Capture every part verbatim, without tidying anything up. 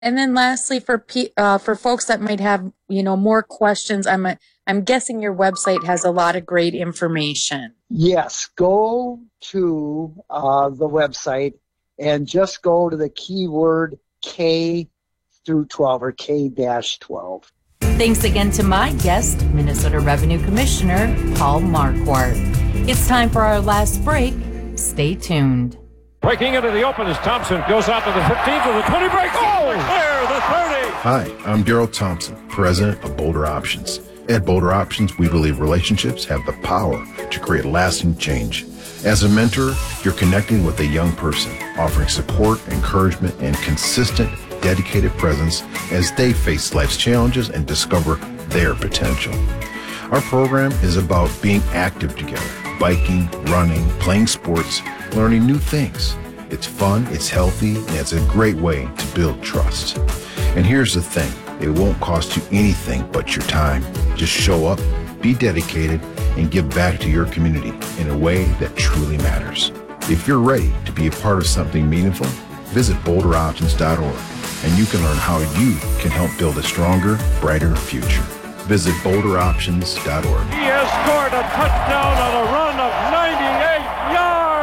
And then lastly, for pe- uh, for folks that might have, you know, more questions, I'm a, I'm guessing your website has a lot of great information. Yes, go to uh, the website and just go to the keyword K through twelve or K dash twelve. Thanks again to my guest, Minnesota Revenue Commissioner Paul Marquardt. It's time for our last break. Stay tuned. Breaking into the open as Thompson goes out to the fifteen to the twenty break. Oh, clear the thirty. Hi, I'm Daryl Thompson, president of Boulder Options. At Boulder Options, we believe relationships have the power to create lasting change. As a mentor, you're connecting with a young person, offering support, encouragement, and consistent, dedicated presence as they face life's challenges and discover their potential. Our program is about being active together, biking, running, playing sports, learning new things. It's fun, it's healthy, and it's a great way to build trust. And here's the thing, it won't cost you anything but your time. Just show up, be dedicated, and give back to your community in a way that truly matters. If you're ready to be a part of something meaningful, visit boulder options dot org, and you can learn how you can help build a stronger, brighter future. Visit boulder options dot org. He has scored a touchdown on a run of ninety-eight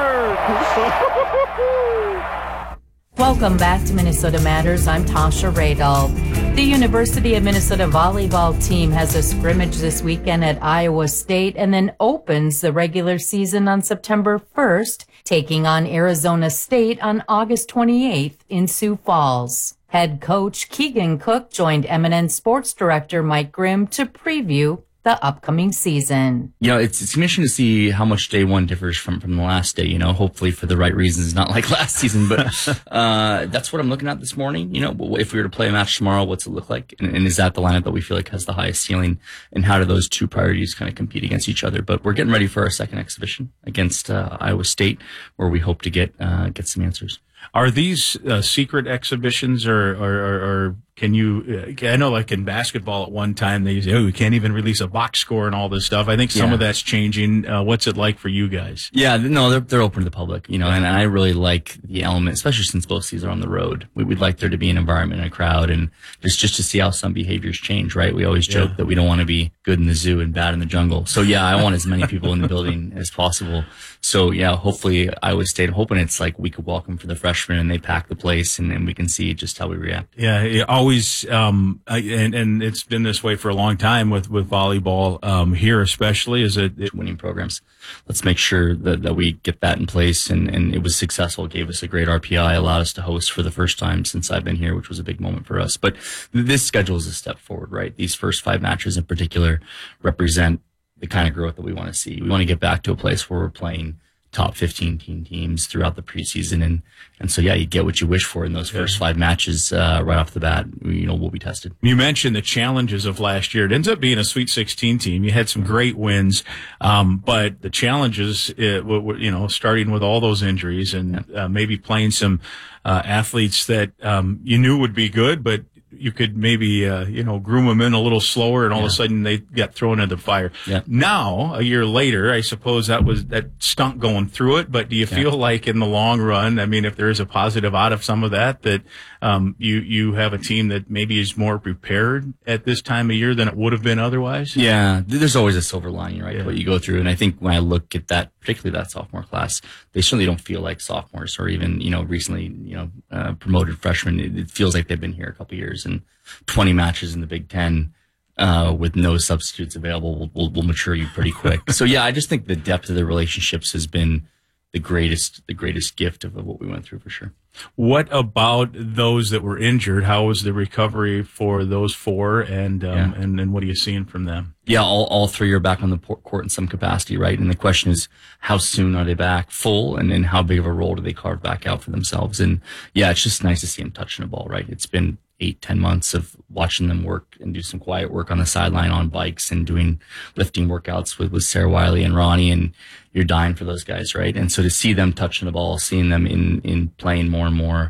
yards. Welcome back to Minnesota Matters. I'm Tasha Radel. The University of Minnesota volleyball team has a scrimmage this weekend at Iowa State and then opens the regular season on September first, taking on Arizona State on August twenty-eighth in Sioux Falls. Head coach Keegan Cook joined M N N Sports Director Mike Grimm to preview the upcoming season. You know, it's it's interesting to see how much day one differs from, from the last day, you know, hopefully for the right reasons, not like last season. But uh that's what I'm looking at this morning. You know, if we were to play a match tomorrow, what's it look like? And, and is that the lineup that we feel like has the highest ceiling? And how do those two priorities kind of compete against each other? But we're getting ready for our second exhibition against uh, Iowa State, where we hope to get uh, get some answers. Are these uh, secret exhibitions, or, or, or, or can you? Uh, I know, like in basketball, at one time they say, "Oh, we can't even release a box score and all this stuff." I think some Yeah. of that's changing. Uh, what's it like for you guys? Yeah, no, they're they're open to the public, you know, and I really like the element, especially since both seasons are on the road. We, we'd like there to be an environment and a crowd, and just just to see how some behaviors change, right? We always joke Yeah. that we don't want to be good in the zoo and bad in the jungle. So yeah, I want as many people in the building as possible. So yeah, hopefully Iowa State, I'm hoping it's like we could welcome for the freshmen and they pack the place, and, and we can see just how we react. Yeah, it always, um, I, and and it's been this way for a long time with with volleyball um, here, especially. Is it, it winning programs? Let's make sure that, that we get that in place, and, and it was successful. It gave us a great R P I, allowed us to host for the first time since I've been here, which was a big moment for us. But this schedule is a step forward, right? These first five matches in particular represent the kind of growth that we want to see. We want to get back to a place where we're playing top fifteen team teams throughout the preseason. And, and so, yeah, you get what you wish for in those first Yeah. five matches, uh, right off the bat. You know, we'll be tested. You mentioned the challenges of last year. It ends up being a Sweet sixteen team. You had some great wins, um, but the challenges, uh, w- w- you know, starting with all those injuries and uh, maybe playing some uh, athletes that um, you knew would be good, but you could maybe, uh, you know, groom them in a little slower, and all Yeah. of a sudden they got thrown into the fire. Yeah. Now, a year later, I suppose that was that stunk going through it. But do you Yeah. feel like in the long run, I mean, if there is a positive out of some of that, that um, you you have a team that maybe is more prepared at this time of year than it would have been otherwise? Yeah, there's always a silver lining, right? Yeah. What you go through. And I think when I look at that, particularly that sophomore class, they certainly don't feel like sophomores or even, you know, recently, you know, uh, promoted freshmen. It, it feels like they've been here a couple of years, and twenty matches in the Big Ten, uh, with no substitutes available will, will, will mature you pretty quick. So yeah, I just think the depth of the relationships has been the greatest, the greatest gift of, of what we went through for sure. What about those that were injured? How was the recovery for those four, and um, Yeah. and, and what are you seeing from them? Yeah, all, all three are back on the por- court in some capacity, right? And the question is, how soon are they back full, and then how big of a role do they carve back out for themselves? And yeah, it's just nice to see them touching the ball, right? It's been eight, ten months of watching them work and do some quiet work on the sideline on bikes and doing lifting workouts with, with Sarah Wiley and Ronnie, and you're dying for those guys, right? And so to see them touching the ball, seeing them in, in playing more and more,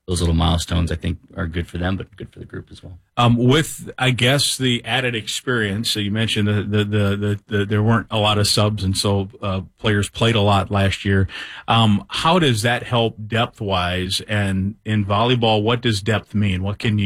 those little milestones, I think, are good for them, but good for the group as well. Um, with, I guess, the added experience, so you mentioned the, the, the, the, the there weren't a lot of subs, and so uh, players played a lot last year. Um, how does that help depth-wise? And in volleyball, what does depth mean? What can you